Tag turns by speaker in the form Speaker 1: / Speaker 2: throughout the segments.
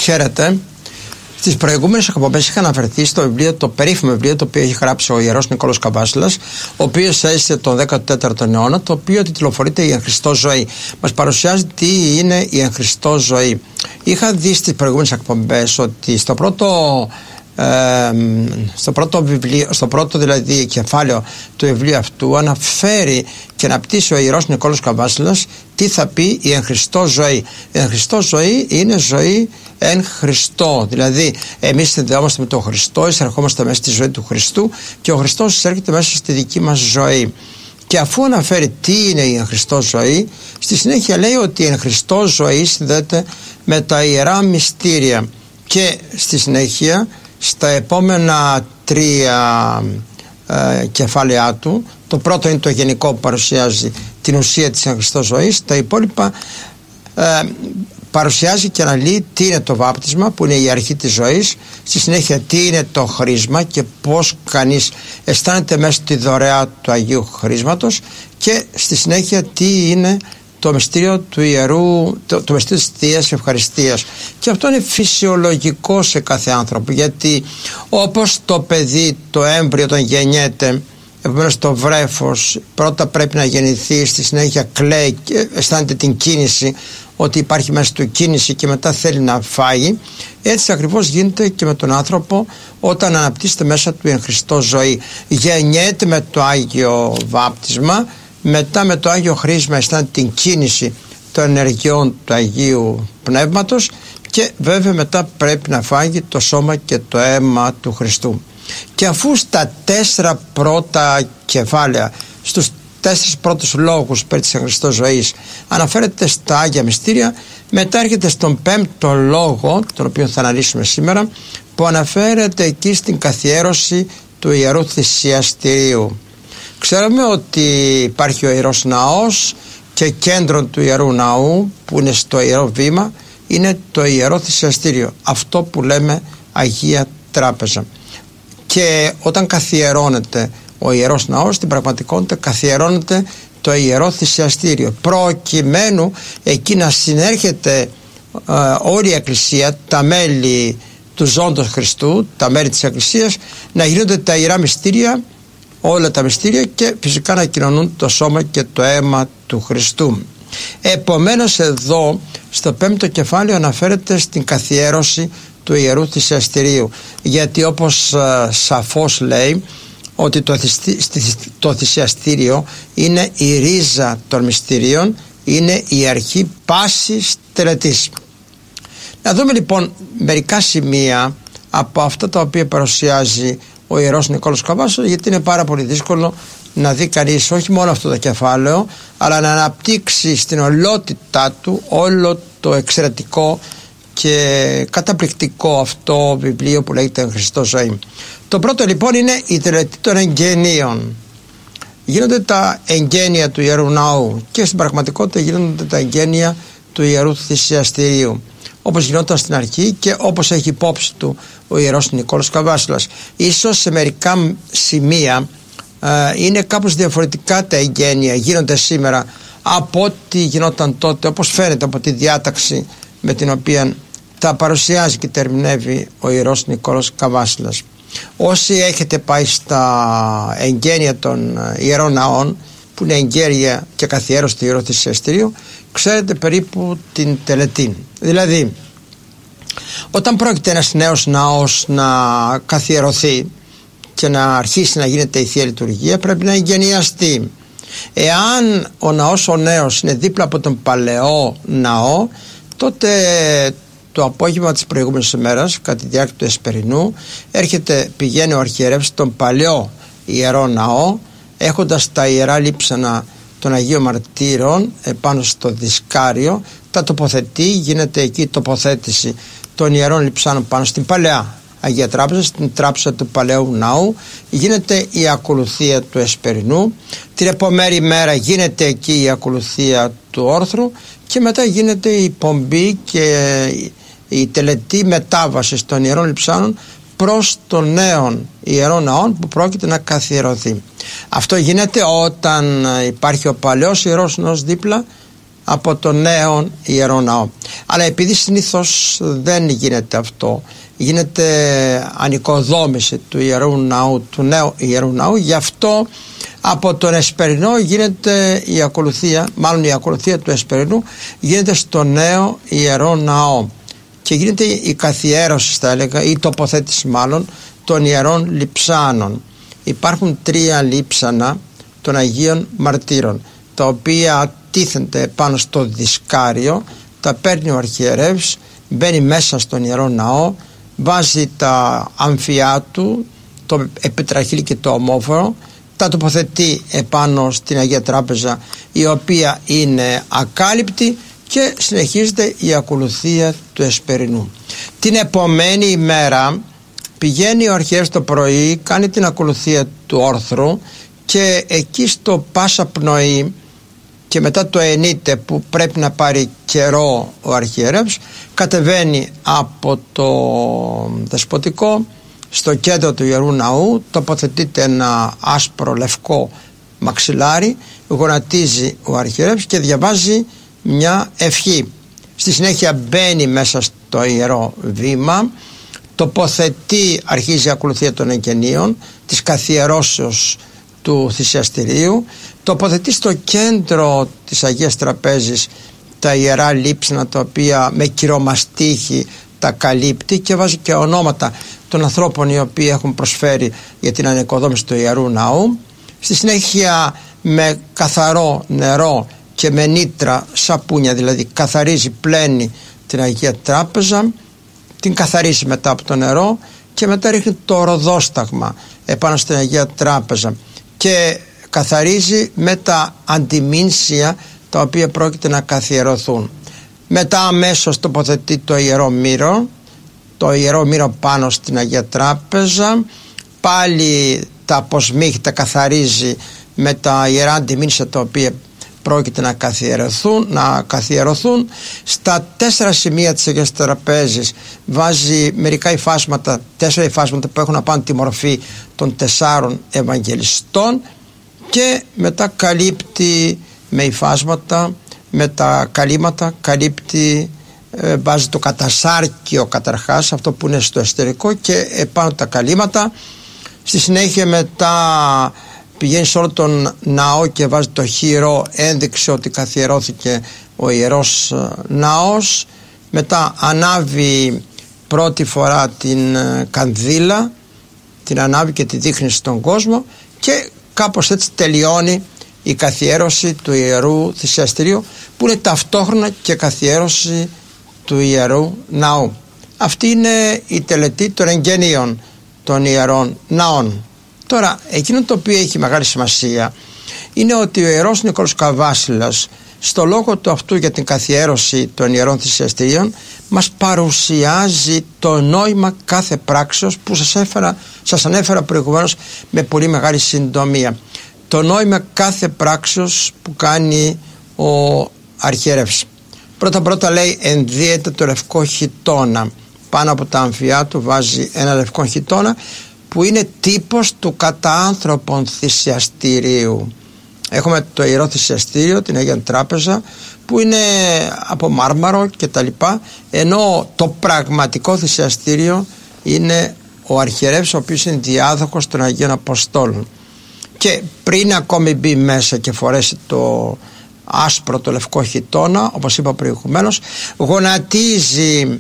Speaker 1: Χαίρετε. Στις προηγούμενες εκπομπές είχα αναφερθεί στο βιβλίο, το περίφημο βιβλίο το οποίο έχει γράψει ο Ιερός Νικόλαος Καβάσιλας, ο οποίος έζησε τον 14ο αιώνα, το οποίο τιτλοφορείται «Η Εν Χριστώ Ζωή». Μας παρουσιάζει τι είναι η Εν Χριστώ Ζωή. Είχα δει στις προηγούμενες εκπομπές ότι στο πρώτο δηλαδή κεφάλαιο του βιβλίου αυτού αναφέρει και αναπτύσσει ο Ιερός Νικόλαος Καβάσιλας τι θα πει η Εν Χριστώ Ζωή. Η Εν Χριστώ Ζωή είναι ζωή εν Χριστώ, δηλαδή εμείς συνδεόμαστε με τον Χριστό, εισερχόμαστε μέσα στη ζωή του Χριστού και ο Χριστός εισέρχεται μέσα στη δική μας ζωή. Και αφού αναφέρει τι είναι η Εν Χριστώ Ζωή, στη συνέχεια λέει ότι η Εν Χριστώ Ζωή συνδέεται με τα ιερά μυστήρια και στη συνέχεια στα επόμενα 3 κεφάλαιά του, το πρώτο είναι το γενικό που παρουσιάζει την ουσία της Εν Χριστώ Ζωής, τα υπόλοιπα παρουσιάζει και αναλύει τι είναι το βάπτισμα που είναι η αρχή της ζωής, στη συνέχεια τι είναι το χρίσμα και πώς κανείς αισθάνεται μέσα στη δωρεά του Αγίου Χρίσματος και στη συνέχεια τι είναι το μυστήριο του ιερού, το μυστήριο της Θείας Ευχαριστίας. Και αυτό είναι φυσιολογικό σε κάθε άνθρωπο, γιατί όπως το παιδί, το έμβριο όταν γεννιέται, επομένως το βρέφος πρώτα πρέπει να γεννηθεί, στη συνέχεια κλαίει και αισθάνεται την κίνηση, ότι υπάρχει μέσα του κίνηση και μετά θέλει να φάει, έτσι ακριβώς γίνεται και με τον άνθρωπο όταν αναπτύσσεται μέσα του Εν Χριστώ Ζωή. Γεννιέται με το Άγιο Βάπτισμα, μετά με το Άγιο Χρίσμα αισθάνεται την κίνηση των ενεργειών του Αγίου Πνεύματος και βέβαια μετά πρέπει να φάγει το σώμα και το αίμα του Χριστού. Και αφού στα 4 πρώτα κεφάλαια, στους 4 πρώτους λόγους περί της Εν Χριστώ Ζωής αναφέρεται στα Άγια Μυστήρια, μετά έρχεται στον 5ο λόγο, τον οποίο θα αναλύσουμε σήμερα, που αναφέρεται εκεί στην καθιέρωση του Ιερού Θυσιαστηρίου. Ξέρουμε ότι υπάρχει ο Ιερός Ναός και κέντρο του Ιερού Ναού που είναι στο Ιερό Βήμα είναι το Ιερό Θυσιαστήριο, αυτό που λέμε Αγία Τράπεζα. Και όταν καθιερώνεται ο Ιερός Ναός, στην πραγματικότητα καθιερώνεται το Ιερό Θυσιαστήριο, προκειμένου εκεί να συνέρχεται όλη η Εκκλησία, τα μέλη του ζώντος Χριστού, τα μέλη της Εκκλησίας, να γίνονται τα Ιερά Μυστήρια, όλα τα μυστήρια και φυσικά να κοινωνούν το σώμα και το αίμα του Χριστού. Επομένως εδώ στο 5ο κεφάλαιο αναφέρεται στην καθιέρωση του Ιερού Θυσιαστηρίου, γιατί όπως σαφώς λέει ότι το θυσιαστήριο είναι η ρίζα των μυστηρίων, είναι η αρχή πάσης τελετής. Να δούμε λοιπόν μερικά σημεία από αυτά τα οποία παρουσιάζει ο Ιερός Νικόλαος Καβάσιλας, γιατί είναι πάρα πολύ δύσκολο να δει κανείς όχι μόνο αυτό το κεφάλαιο, αλλά να αναπτύξει στην ολότητά του όλο το εξαιρετικό και καταπληκτικό αυτό βιβλίο που λέγεται Εν Χριστώ Ζωή. Το πρώτο λοιπόν είναι η τελετή των εγγενείων. Γίνονται τα εγγένεια του Ιερού Ναού και στην πραγματικότητα γίνονται τα εγγένεια του Ιερού Θυσιαστηρίου, όπως γινόταν στην αρχή και όπως έχει υπόψη του ο Ιερός Νικόλαος Καβάσιλας. Ίσως σε μερικά σημεία είναι κάπως διαφορετικά τα εγγένεια, γίνονται σήμερα από ό,τι γινόταν τότε, όπως φαίνεται από τη διάταξη με την οποία τα παρουσιάζει και τερμινεύει ο Ιερός Νικόλαος Καβάσιλας. Όσοι έχετε πάει στα εγγένεια των Ιερών Ναών, που είναι εγγένεια και καθιέρωση του Ιερού Θυσιαστηρίου, ξέρετε περίπου την τελετή. Δηλαδή, όταν πρόκειται ένας νέος ναός να καθιερωθεί και να αρχίσει να γίνεται η Θεία Λειτουργία, πρέπει να εγγενιαστεί. Εάν ο ναός ο νέος είναι δίπλα από τον παλαιό ναό, τότε το απόγευμα της προηγούμενης ημέρας, κατά τη διάρκεια του Εσπερινού, πηγαίνει ο αρχιερεύς στον παλαιό Ιερό Ναό, έχοντας τα ιερά λείψανα των Αγίων Μαρτύρων επάνω στο δισκάριο, τα τοποθετεί, γίνεται εκεί η τοποθέτηση των ιερών λειψάνων πάνω στην παλαιά Αγία Τράπεζα, στην τράπεζα του παλαιού ναού, γίνεται η ακολουθία του Εσπερινού, την επόμενη μέρα γίνεται εκεί η ακολουθία του όρθρου και μετά γίνεται η πομπή και η τελετή μετάβασης των ιερών λειψάνων προς των νέων ιερών ναών που πρόκειται να καθιερωθεί. Αυτό γίνεται όταν υπάρχει ο παλαιός ιερός ναός δίπλα από το νέο Ιερό Ναό. Αλλά επειδή συνήθως δεν γίνεται αυτό, γίνεται ανοικοδόμηση του Ιερού Ναού, του νέου Ιερού Ναού, γι' αυτό από τον Εσπερινό γίνεται η ακολουθία, μάλλον η ακολουθία του Εσπερινού γίνεται στο νέο Ιερό Ναό και γίνεται η καθιέρωση, θα έλεγα, ή τοποθέτηση μάλλον, των Ιερών Λειψάνων. Υπάρχουν 3 λείψανα των Αγίων Μαρτύρων, τα οποία τίθενται πάνω στο δισκάριο, τα παίρνει ο αρχιερεύς, μπαίνει μέσα στον Ιερό Ναό, βάζει τα αμφιά του, το επιτραχύλι και το ομόφορο, τα τοποθετεί επάνω στην Αγία Τράπεζα, η οποία είναι ακάλυπτη, και συνεχίζεται η ακολουθία του Εσπερινού. Την επομένη ημέρα πηγαίνει ο αρχιερεύς το πρωί, κάνει την ακολουθία του όρθρου, και εκεί στο Πάσα Πνοή και μετά το ενίτε, που πρέπει να πάρει καιρό ο αρχιερεύς, κατεβαίνει από το Δεσποτικό στο κέντρο του Ιερού Ναού, τοποθετείται ένα άσπρο λευκό μαξιλάρι, γονατίζει ο αρχιερεύς και διαβάζει μια ευχή. Στη συνέχεια μπαίνει μέσα στο ιερό βήμα, τοποθετεί, αρχίζει η ακολουθία των εγγενείων, της καθιερώσεως του θυσιαστηρίου, τοποθετεί στο κέντρο της Αγίας Τραπέζης τα ιερά λείψανα, τα οποία με κυρομαστίχη τα καλύπτει, και βάζει και ονόματα των ανθρώπων οι οποίοι έχουν προσφέρει για την ανοικοδόμηση του Ιερού Ναού. Στη συνέχεια με καθαρό νερό και με νήτρα, σαπούνια δηλαδή, καθαρίζει, πλένει την Αγία Τράπεζα, την καθαρίζει μετά από το νερό και μετά ρίχνει το ροδόσταγμα επάνω στην Αγία Τράπεζα και καθαρίζει με τα αντιμήνσια τα οποία πρόκειται να καθιερωθούν. Μετά αμέσως τοποθετεί το Ιερό Μύρο, το Ιερό Μύρο πάνω στην Αγία Τράπεζα, πάλι τα αποσμίχη τα καθαρίζει με τα ιερά αντιμήνσια τα οποία πρόκειται να καθιερωθούν. Στα 4 σημεία της Αγίας Τραπέζης βάζει μερικά υφάσματα, 4 υφάσματα που έχουν απάνω τη μορφή των 4 Ευαγγελιστών, και μετά καλύπτει με υφάσματα, με τα καλύματα, καλύπτει, βάζει το κατασάρκιο καταρχάς, αυτό που είναι στο εσωτερικό, και επάνω τα καλύματα. Στη συνέχεια μετά πηγαίνει σε όλο τον ναό και βάζει το χειρό, ένδειξη ότι καθιερώθηκε ο Ιερός Ναός. Μετά ανάβει πρώτη φορά την κανδύλα, την ανάβει και τη δείχνει στον κόσμο, και κάπως έτσι τελειώνει η καθιέρωση του Ιερού Θυσιαστηρίου, που είναι ταυτόχρονα και καθιέρωση του Ιερού Ναού. Αυτή είναι η τελετή των εγγενείων των Ιερών Ναών. Τώρα, εκείνο το οποίο έχει μεγάλη σημασία είναι ότι ο Ιερός Νικόλαος Καβάσιλας, στο λόγο του αυτού για την καθιέρωση των Ιερών Θυσιαστηρίων, μας παρουσιάζει το νόημα κάθε πράξεως που σας ανέφερα προηγουμένως με πολύ μεγάλη συντομία. Το νόημα κάθε πράξεως που κάνει ο αρχιερεύς. Πρώτα λέει, ενδύεται το λευκό χιτώνα. Πάνω από τα αμφιά του βάζει ένα λευκό χιτώνα, που είναι τύπος του κατά άνθρωπον θυσιαστηρίου. Έχουμε το Ιερό Θυσιαστήριο, την Αγία Τράπεζα, που είναι από μάρμαρο και τα λοιπά, ενώ το πραγματικό θυσιαστήριο είναι ο αρχιερεύς, ο οποίος είναι διάδοχος των Αγίων Αποστόλων. Και πριν ακόμη μπει μέσα και φορέσει το άσπρο το λευκό χιτώνα, όπως είπα προηγουμένως, γονατίζει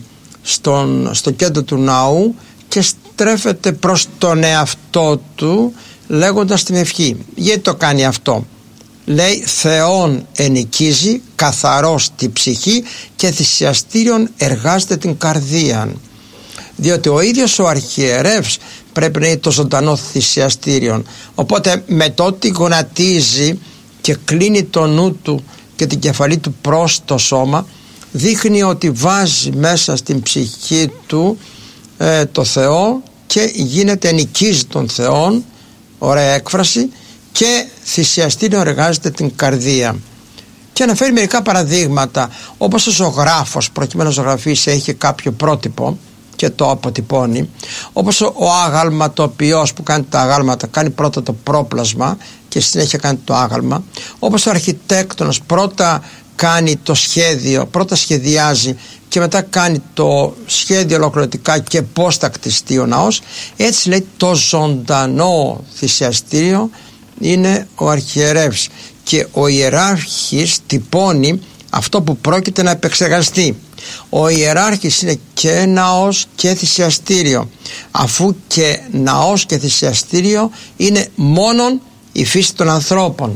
Speaker 1: στο κέντρο του ναού και στρέφεται προς τον εαυτό του λέγοντας την ευχή. Γιατί το κάνει αυτό? Λέει, Θεόν ενοικίζει, καθαρός τη ψυχή και θυσιαστήριον εργάζεται την καρδία. Διότι ο ίδιος ο αρχιερεύς πρέπει να είναι το ζωντανό θυσιαστήριον. Οπότε με το ότι γονατίζει και κλείνει το νου του και την κεφαλή του προς το σώμα, δείχνει ότι βάζει μέσα στην ψυχή του το Θεό και γίνεται ενοικίζει τον Θεόν, ωραία έκφραση, και θυσιαστήριο εργάζεται την καρδία. Και αναφέρει μερικά παραδείγματα, όπως ο ζωγράφος προκειμένου να ζωγραφίσει έχει κάποιο πρότυπο και το αποτυπώνει, όπως ο αγαλματοποιός που κάνει τα αγάλματα κάνει πρώτα το πρόπλασμα και στη συνέχεια κάνει το άγαλμα, όπως ο αρχιτέκτονας πρώτα κάνει το σχέδιο, πρώτα σχεδιάζει και μετά κάνει το σχέδιο ολοκληρωτικά και πώς θα κτιστεί ο ναός. Έτσι λέει, το ζωντανό θυσιαστήριο είναι ο αρχιερεύς, και ο ιεράρχης τυπώνει αυτό που πρόκειται να επεξεργαστεί. Ο ιεράρχης είναι και ναός και θυσιαστήριο, αφού και ναός και θυσιαστήριο είναι μόνον η φύση των ανθρώπων.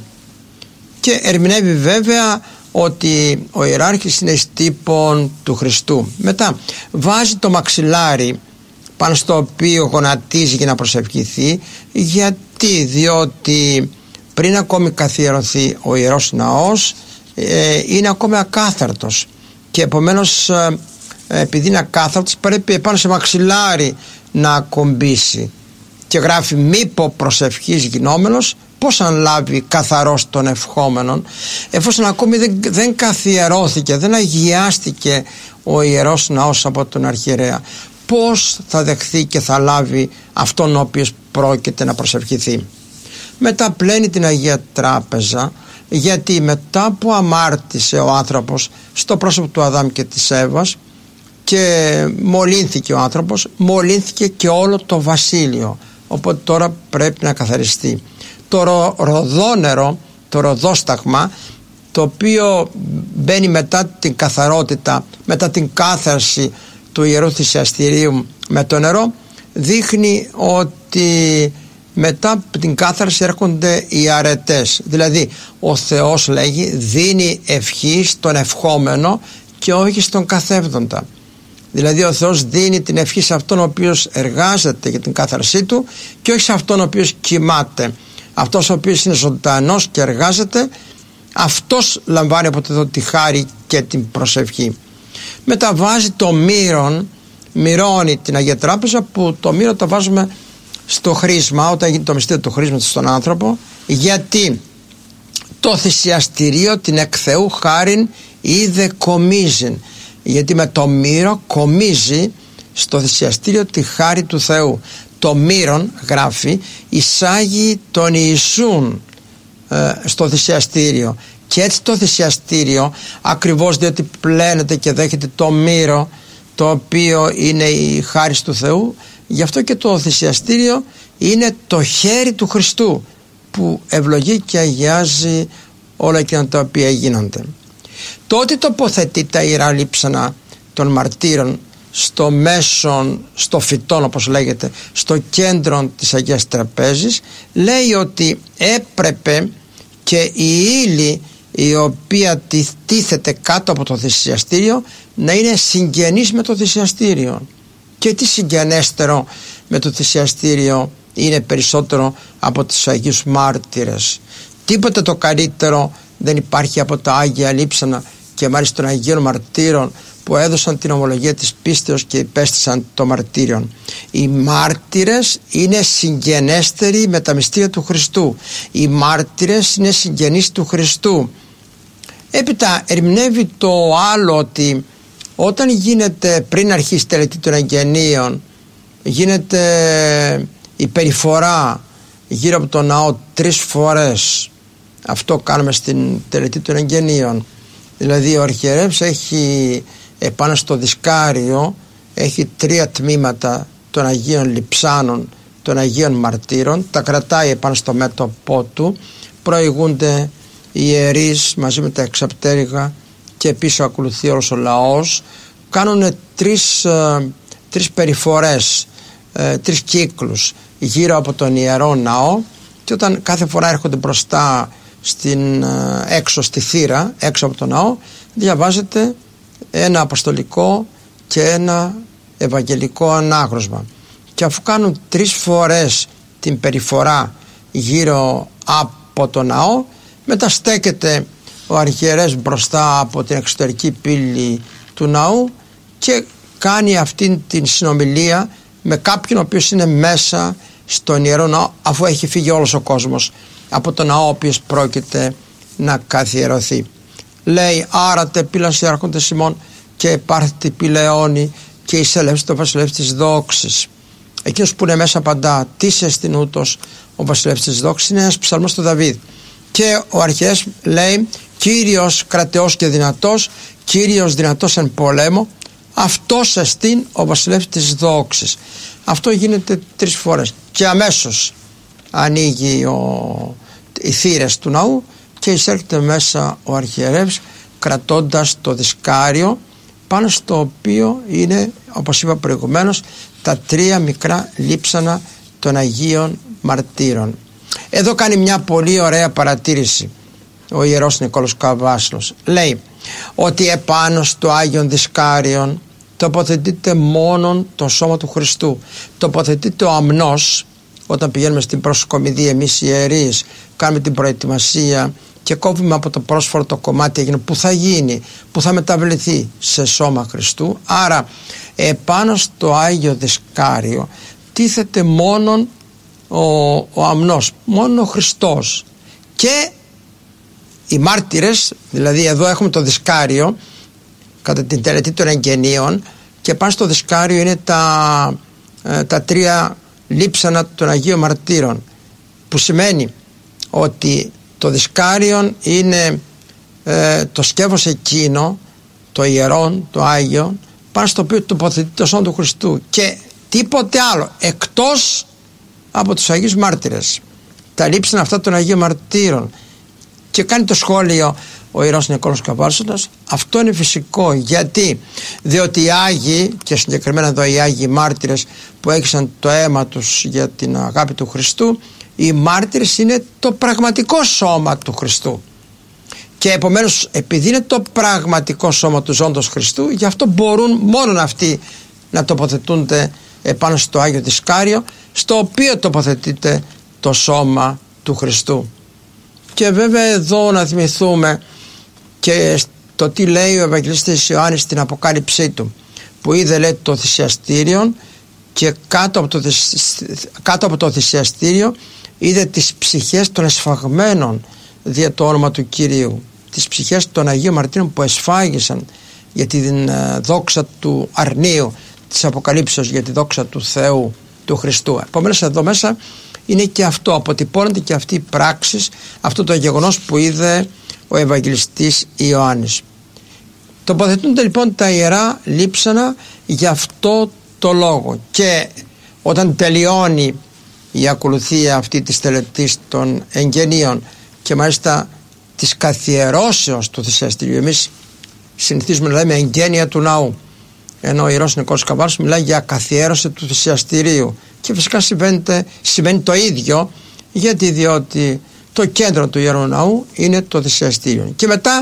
Speaker 1: Και ερμηνεύει βέβαια ότι ο ιεράρχης είναι εις τύπον του Χριστού. Μετά βάζει το μαξιλάρι πάνω στο οποίο γονατίζει για να προσευχηθεί. Γιατί? Διότι πριν ακόμη καθιερωθεί ο Ιερός Ναός είναι ακόμη ακάθαρτος, και επομένως επειδή είναι ακάθαρτος πρέπει επάνω σε μαξιλάρι να ακομπήσει, και γράφει μήπω προσευχής γινόμενος, πώς αν λάβει καθαρός τον ευχόμενον, εφόσον ακόμη δεν καθιερώθηκε, δεν αγιάστηκε ο Ιερός Ναός από τον αρχιερέα, πώς θα δεχθεί και θα λάβει αυτόν ο οποίος πρόκειται να προσευχηθεί. Μετά πλένει την Αγία Τράπεζα, γιατί μετά που αμάρτησε ο άνθρωπος στο πρόσωπο του Αδάμ και της Εύας και μολύνθηκε ο άνθρωπος, μολύνθηκε και όλο το βασίλειο, οπότε τώρα πρέπει να καθαριστεί. Το ροδόνερο, το ροδόσταγμα, το οποίο μπαίνει μετά την καθαρότητα, μετά την κάθαρση του Ιερού Θυσιαστηρίου με το νερό, δείχνει ότι μετά την κάθαρση έρχονται οι αρετές. Δηλαδή ο Θεός, λέγει, δίνει ευχή στον ευχόμενο και όχι στον καθεύδοντα. Δηλαδή ο Θεός δίνει την ευχή σε αυτόν ο οποίος εργάζεται για την κάθαρσή του και όχι σε αυτόν ο οποίος κοιμάται. Αυτός ο οποίος είναι ζωντανός και εργάζεται, αυτός λαμβάνει από το τη χάρη και την προσευχή. Μετά βάζει το μύρον, μυρώνει την Αγία Τράπεζα, που το μύρο το βάζουμε στο χρήσμα όταν γίνει το μυστήριο του χρήσματος στον άνθρωπο, γιατί το θυσιαστηρίο την εκ Θεού χάριν είδε κομίζειν, γιατί με το μύρο κομίζει στο θυσιαστήριο τη χάρη του Θεού. Το μύρον, γράφει, εισάγει τον Ιησούν στο θυσιαστήριο, και έτσι το θυσιαστήριο, ακριβώς διότι πλένεται και δέχεται το μύρο, το οποίο είναι η χάρη του Θεού, γι' αυτό και το θυσιαστήριο είναι το χέρι του Χριστού που ευλογεί και αγιάζει όλα εκείνα τα οποία γίνονται. Τότε τοποθετεί τα ιερά λείψανα των μαρτύρων στο μέσον, στο φυτόν όπως λέγεται, στο κέντρο της Αγίας Τραπέζης. Λέει ότι έπρεπε και η ύλη η οποία τίθεται κάτω από το θυσιαστήριο να είναι συγγενής με το θυσιαστήριο. Και τι συγγενέστερο με το θυσιαστήριο είναι περισσότερο από τους Αγίους Μάρτυρες? Τίποτε το καλύτερο δεν υπάρχει από τα Άγια Λείψανα και μάλιστα των Αγίων Μαρτύρων που έδωσαν την ομολογία της πίστεως και υπέστησαν το μαρτύριον. Οι μάρτυρες είναι συγγενέστεροι με τα μυστήρια του Χριστού. Οι μάρτυρες είναι συγγενείς του Χριστού. Έπειτα ερμηνεύει το άλλο, ότι όταν γίνεται, πριν αρχίσει η τελετή των εγγενείων, γίνεται η περιφορά γύρω από τον ναό 3 φορές. Αυτό κάνουμε στην τελετή των εγγενείων. Δηλαδή ο αρχιερεύς έχει επάνω στο δισκάριο, έχει 3 τμήματα των Αγίων Λειψάνων, των Αγίων Μαρτύρων, τα κρατάει επάνω στο μέτωπό του, προηγούνται οι ιερείς μαζί με τα εξαπτέρυγα και πίσω ακολουθεί όλος ο λαός. Κάνουν 3 περιφορές, 3 κύκλους γύρω από τον Ιερό Ναό, και όταν κάθε φορά έρχονται μπροστά έξω στη θύρα, έξω από τον ναό, διαβάζεται ένα αποστολικό και ένα ευαγγελικό ανάγνωσμα. Και αφού κάνουν 3 φορές την περιφορά γύρω από τον ναό, μετά στέκεται ο αρχιερέας μπροστά από την εξωτερική πύλη του ναού και κάνει αυτήν την συνομιλία με κάποιον ο οποίος είναι μέσα στον Ιερό Ναό, αφού έχει φύγει όλος ο κόσμος από τον ναό ο οποίος πρόκειται να καθιερωθεί. Λέει: άρατε πύλας άρχοντες ημών και υπάρχετε πυλαιώνει και εισελεύσει το βασιλεύς της δόξης. Εκείνος που είναι μέσα απαντά: τι σε στην ούτως ο βασιλεύς της δόξης? Είναι ένας ψαλμός του Δαβίδ. Και ο αρχιερέας λέει: Κύριος κρατεός και δυνατός, Κύριος δυνατός εν πολέμο, αυτός εστίν ο βασιλεύς της δόξης. Αυτό γίνεται 3 φορές και αμέσως ανοίγει οι θύρες του ναού και εισέρχεται μέσα ο αρχιερεύς κρατώντας το δισκάριο, πάνω στο οποίο είναι, όπως είπα προηγουμένως, τα 3 μικρά λείψανα των Αγίων Μαρτύρων. Εδώ κάνει μια πολύ ωραία παρατήρηση ο Ιερός Νικόλαος Καβάσιλος. Λέει ότι επάνω στο Άγιον Δισκάριον τοποθετείται μόνον το σώμα του Χριστού. Τοποθετείται ο αμνός. Όταν πηγαίνουμε στην προσκομιδή εμείς οι ιερείς, κάνουμε την προετοιμασία και κόβουμε από το πρόσφορο το κομμάτι εκείνο που θα γίνει, που θα μεταβληθεί σε σώμα Χριστού. Άρα επάνω στο Άγιο Δισκάριο τίθεται μόνον ο αμνός, μόνο ο Χριστός και οι μάρτυρες. Δηλαδή εδώ έχουμε το δισκάριο κατά την τελετή των εγγενείων και πάνω στο δισκάριο είναι τα 3 λείψανα των Αγίων Μαρτύρων, που σημαίνει ότι το δισκάριον είναι το σκεύος εκείνο, το ιερόν, το Άγιο, πάνω στο οποίο τοποθετεί το σώμα του Χριστού και τίποτε άλλο εκτός από τους Αγίους Μάρτυρες, τα λείψανα αυτά των Αγίων Μαρτύρων. Και κάνει το σχόλιο ο Ιερός Νικόλαος Καβάσιλος, αυτό είναι φυσικό. Γιατί? Διότι οι Άγιοι, και συγκεκριμένα εδώ οι Άγιοι Μάρτυρες που έχισαν το αίμα τους για την αγάπη του Χριστού, οι μάρτυρες είναι το πραγματικό σώμα του Χριστού και επομένως επειδή είναι το πραγματικό σώμα του ζώντος Χριστού, γι' αυτό μπορούν μόνον αυτοί να τοποθετούνται επάνω στο Άγιο Δισκάριο, στο οποίο τοποθετείται το σώμα του Χριστού. Και βέβαια εδώ να θυμηθούμε και το τι λέει ο Ευαγγελιστής Ιωάννης στην Αποκάλυψή του, που είδε, λέει, το θυσιαστήριο και κάτω από το θυσιαστήριο είδε τις ψυχές των εσφαγμένων δια το όνομα του Κυρίου, τις ψυχές των Αγίων Μαρτύρων που εσφάγησαν για την δόξα του αρνίου της Αποκαλύψεως, για τη δόξα του Θεού, του Χριστού. Επομένως εδώ μέσα είναι και αυτό, αποτυπώνεται και αυτή η πράξη, αυτό το γεγονός που είδε ο Ευαγγελιστής Ιωάννης. Τοποθετούνται λοιπόν τα ιερά λείψανα για αυτό το λόγο, και όταν τελειώνει η ακολουθία αυτή της τελετής των εγγενείων και μάλιστα της καθιερώσεως του θυσιαστηρίου, εμείς συνηθίζουμε να λέμε εγγένεια του ναού, ενώ ο Ιερός Νικόλαος Καβάσιλος μιλάει για καθιέρωση του θυσιαστηρίου, και φυσικά σημαίνει το ίδιο, διότι το κέντρο του Ιερού Ναού είναι το θυσιαστήριο. Και μετά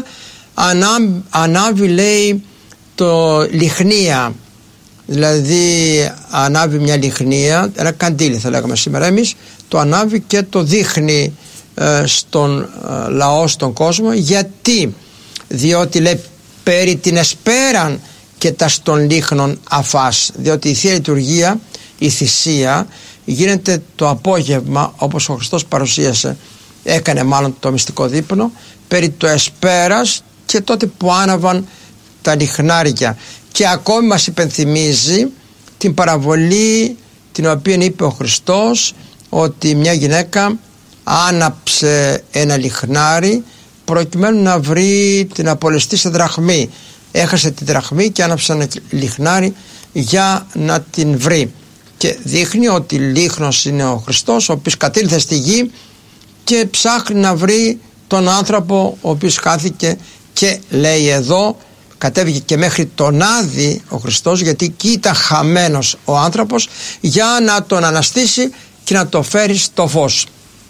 Speaker 1: ανάβει, λέει, το λιχνία, δηλαδή ανάβει μια λιχνία, ένα καντήλι θα λέγαμε σήμερα εμείς, το ανάβει και το δείχνει στον λαό, στον κόσμο. Γιατί? Διότι, λέει, περί την εσπέραν και τα στον λίχνον αφάς, διότι η Θεία Λειτουργία, η θυσία, γίνεται το απόγευμα, όπως ο Χριστός παρουσίασε, έκανε μάλλον το μυστικό δείπνο, περί το εσπέρας, και τότε που άναβαν τα λιχνάρια. Και ακόμη μας υπενθυμίζει την παραβολή την οποία είπε ο Χριστός, ότι μια γυναίκα άναψε ένα λιχνάρι προκειμένου να βρει την απολεστή σε δραχμή. Έχασε τη δραχμή και άναψε ένα λιχνάρι για να την βρει, και δείχνει ότι λίχνος είναι ο Χριστός, ο οποίος κατήλθε στη γη και ψάχνει να βρει τον άνθρωπο ο οποίος χάθηκε, και λέει εδώ κατέβηκε και μέχρι τον Άδη ο Χριστός, γιατί εκεί ήταν χαμένος ο άνθρωπος, για να τον αναστήσει και να το φέρει στο φως.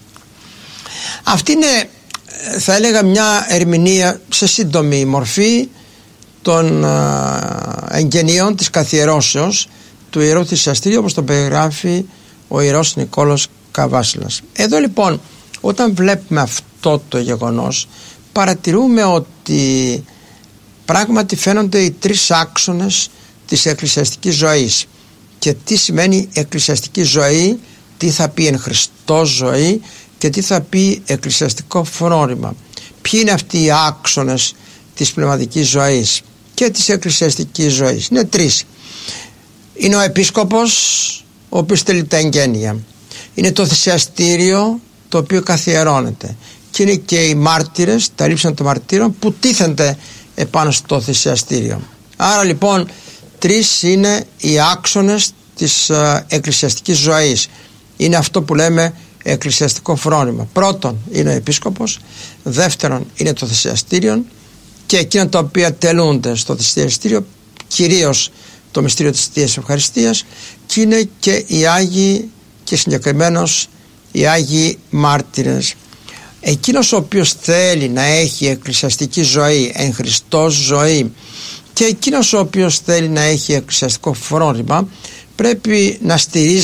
Speaker 1: Αυτή είναι, θα έλεγα, μια ερμηνεία σε σύντομη μορφή των εγγενείων της καθιερώσεως του Ιερού Θυσιαστηρίου, όπως το περιγράφει ο Ιερός Νικόλαος Καβάσιλας. Εδώ λοιπόν, όταν βλέπουμε αυτό το γεγονός, παρατηρούμε ότι πράγματι φαίνονται οι 3 άξονες της εκκλησιαστικής ζωής. Και τι σημαίνει εκκλησιαστική ζωή, τι θα πει εν Χριστώ ζωή και τι θα πει εκκλησιαστικό φρόνημα. Ποιοι είναι αυτοί οι άξονες της πνευματικής ζωής και της εκκλησιαστικής ζωής? Είναι 3. Είναι ο επίσκοπος, ο οποίος στέλνει τα εγγένεια. Είναι το θυσιαστήριο, το οποίο καθιερώνεται. και είναι και οι μάρτυρες, τα λείψανα των μαρτύρων που τίθενται επάνω στο θυσιαστήριο. Άρα λοιπόν 3 είναι οι άξονες της εκκλησιαστικής ζωής. Είναι αυτό που λέμε εκκλησιαστικό φρόνημα. Πρώτον είναι ο επίσκοπος, δεύτερον είναι το θυσιαστήριο και εκείνα τα οποία τελούνται στο θυσιαστήριο, κυρίως το μυστήριο της Θείας Ευχαριστίας, και είναι και οι Άγιοι και συγκεκριμένως οι Άγιοι Μάρτυρες. Εκείνος ο οποίος θέλει να έχει εκκλησιαστική ζωή, εν Χριστώς ζωή, και εκείνος ο οποίος θέλει να έχει εκκλησιαστικό φρόνημα, πρέπει να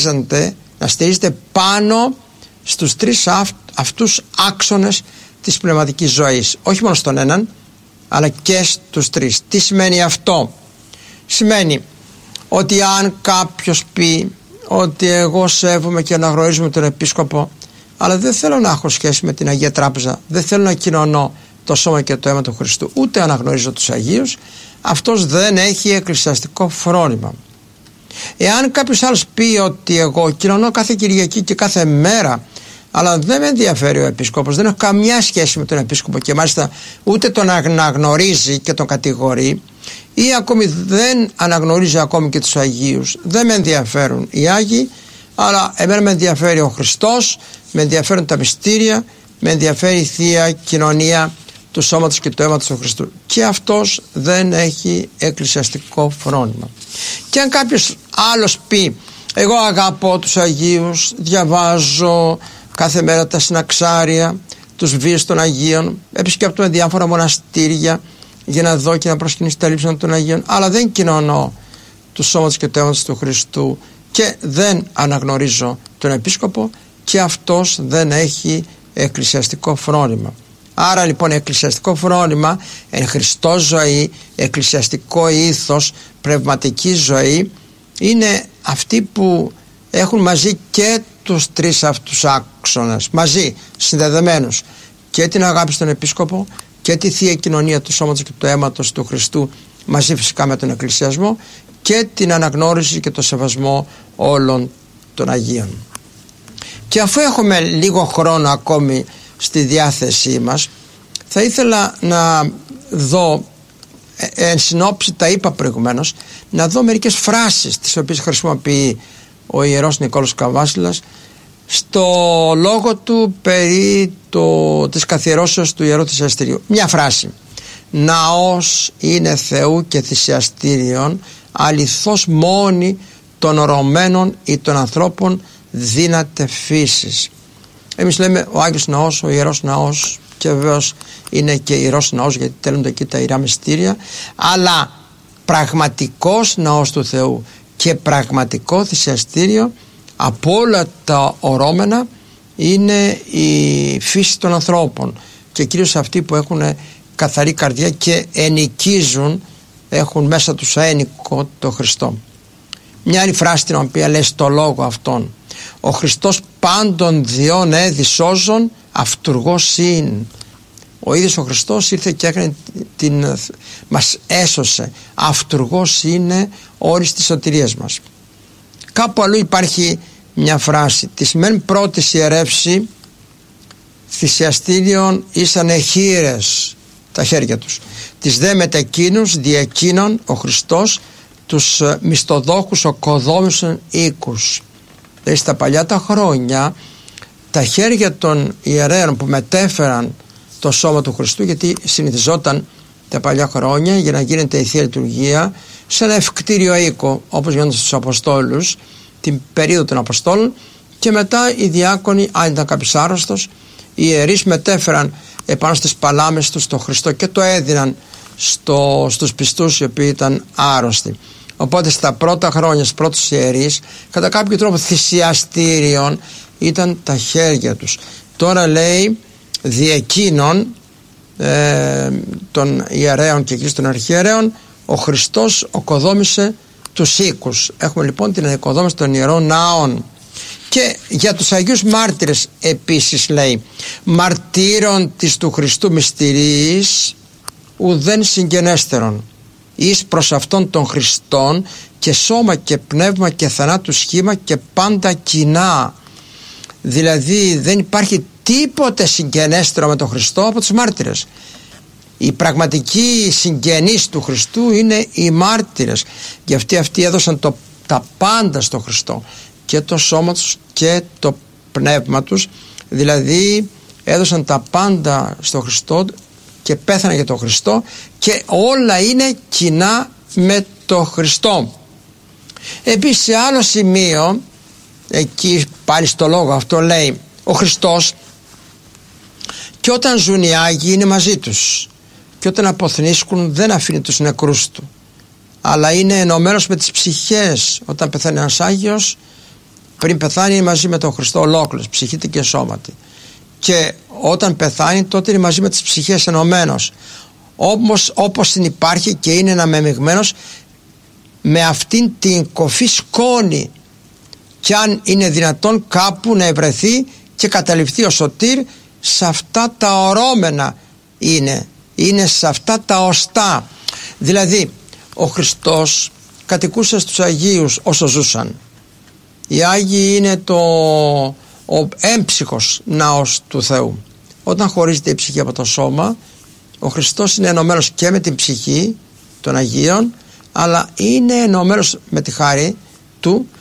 Speaker 1: στηρίζεται πάνω στους 3 αυτούς άξονες της πνευματικής ζωής. Όχι μόνο στον έναν, αλλά και στους 3. Τι σημαίνει αυτό? Σημαίνει ότι αν κάποιος πει ότι εγώ σέβομαι και αναγνωρίζομαι τον επίσκοπο, αλλά δεν θέλω να έχω σχέση με την Αγία Τράπεζα, δεν θέλω να κοινωνώ το σώμα και το αίμα του Χριστού, ούτε αναγνωρίζω τους Αγίους, αυτός δεν έχει εκκλησιαστικό φρόνημα. Εάν κάποιος άλλος πει ότι εγώ κοινωνώ κάθε Κυριακή και κάθε μέρα, αλλά δεν με ενδιαφέρει ο επίσκοπος, δεν έχω καμιά σχέση με τον επίσκοπο και μάλιστα ούτε τον αναγνωρίζει και τον κατηγορεί, ή ακόμη δεν αναγνωρίζει ακόμη και τους Αγίους, δεν με ενδιαφέρουν οι Άγιοι, αλλά εμένα με ενδιαφέρει ο Χριστός, με ενδιαφέρουν τα μυστήρια, με ενδιαφέρει η Θεία Κοινωνία του σώματος και του αίματος του Χριστού, και αυτός δεν έχει εκκλησιαστικό φρόνημα. Και αν κάποιος άλλος πει εγώ αγαπώ τους Αγίους, διαβάζω κάθε μέρα τα συναξάρια, τους βίους των Αγίων, επισκέπτομαι διάφορα μοναστήρια για να δω και να προσκυνήσω τα λείψανα των Αγίων, αλλά δεν κοινωνώ του σώματος και του αίματος του Χριστού και δεν αναγνωρίζω τον επίσκοπο, και αυτός δεν έχει εκκλησιαστικό φρόνημα. Άρα λοιπόν εκκλησιαστικό φρόνημα, εν Χριστώς ζωή, εκκλησιαστικό ήθος, πνευματική ζωή, είναι αυτοί που έχουν μαζί και τους 3 αυτούς άξονες, μαζί συνδεδεμένους, και την αγάπη στον επίσκοπο και τη Θεία Κοινωνία του σώματος και του αίματος του Χριστού, μαζί φυσικά με τον εκκλησιασμό, και την αναγνώριση και το σεβασμό όλων των Αγίων. Και αφού έχουμε λίγο χρόνο ακόμη στη διάθεσή μας, θα ήθελα να δω, εν συνόψη τα είπα προηγουμένως, να δω μερικές φράσεις τις οποίες χρησιμοποιεί ο Ιερός Νικόλαος Καβάσιλας στο λόγο του περί της καθιερώσεως του Ιερού Θυσιαστηρίου. Μια φράση: «Ναός είναι Θεού και θυσιαστήριον, αληθώς μόνη των ορωμένων ή των ανθρώπων δύναται φύσης». Εμείς λέμε ο Άγιος Ναός, ο Ιερός Ναός, και βεβαίως είναι και Ιερός Ναός γιατί τέλονται εκεί τα Ιερά Μυστήρια, αλλά πραγματικός Ναός του Θεού και πραγματικό θυσιαστήριο από όλα τα ορώμενα είναι η φύση των ανθρώπων, και κυρίως αυτοί που έχουν καθαρή καρδιά και ενοικίζουν, έχουν μέσα τους αένικο το Χριστό. Μια άλλη φράση την οποία λέει στο λόγο αυτόν: «Ο Χριστός πάντων διών έδι σώζον, αυτουργός ειν». Ο ίδιος ο Χριστός ήρθε και έκανε μας έσωσε. Αυτουργός είναι όρις της σωτηρίας μας. Κάπου αλλού υπάρχει μια φράση: «Της μεν πρώτης ιερεύση θυσιαστήριον ήσανε χείρες τα χέρια τους, τις δε μετεκίνους δι' εκείνον ο Χριστός τους μισθοδόχους οκοδόμησαν οίκους». Δηλαδή στα παλιά τα χρόνια τα χέρια των ιερέων που μετέφεραν το σώμα του Χριστού, γιατί συνηθιζόταν τα παλιά χρόνια για να γίνεται η Θεία Λειτουργία σε ένα ευκτήριο οίκο, όπως γίνονταν στους Αποστόλους την περίοδο των Αποστόλων, και μετά οι διάκονοι, αν ήταν κάποιος άρρωστος, οι ιερείς μετέφεραν επάνω στις παλάμες τους το Χριστό και το έδιναν στους πιστούς οι οποίοι ήταν άρρωστοι. Οπότε στα πρώτα χρόνια, στους πρώτους ιερείς, κατά κάποιο τρόπο θυσιαστήριον ήταν τα χέρια τους. Τώρα λέει δι' εκείνων των ιερέων και κυρίως των αρχιερέων ο Χριστός οκοδόμησε τους οίκους. Έχουμε λοιπόν την ανοικοδόμηση των ιερών ναών. Και για τους Αγίους Μάρτυρες επίσης λέει: «Μαρτύρων της του Χριστού μυστηρίης ουδέν συγγενέστερον, εις προς αυτόν των Χριστών και σώμα και πνεύμα και θανάτου σχήμα και πάντα κοινά». Δηλαδή δεν υπάρχει τίποτε συγγενέστερο με τον Χριστό από τους μάρτυρες. Οι πραγματικοί συγγενείς του Χριστού είναι οι μάρτυρες, γιατί αυτοί έδωσαν τα πάντα στο Χριστό, και το σώμα τους και το πνεύμα τους, δηλαδή έδωσαν τα πάντα στο Χριστό και πέθαναν για τον Χριστό, και όλα είναι κοινά με το Χριστό. Επίσης σε άλλο σημείο, εκεί πάλι στο λόγο αυτό λέει ο Χριστός, και όταν ζουν οι Άγιοι είναι μαζί τους, και όταν αποθνίσκουν δεν αφήνει τους νεκρούς του, αλλά είναι ενωμένος με τις ψυχές. Όταν πεθάνει ένας Άγιος, πριν πεθάνει είναι μαζί με τον Χριστό ολόκληρος, ψυχήτη και σώματι, και όταν πεθάνει τότε είναι μαζί με τις ψυχές ενωμένος, όπως συνυπάρχει και είναι αναμεμειγμένος με αυτήν την κοφή σκόνη, και αν είναι δυνατόν κάπου να ευρεθεί και καταληφθεί ο σωτήρ, σε αυτά τα ορώμενα είναι σε αυτά τα οστά. Δηλαδή ο Χριστός κατοικούσε στους Αγίους όσο ζούσαν. Οι Άγιοι είναι ο έμψυχος ναός του Θεού. Όταν χωρίζεται η ψυχή από το σώμα, ο Χριστός είναι ενωμένος και με την ψυχή των Αγίων, αλλά είναι ενωμένος με τη χάρη του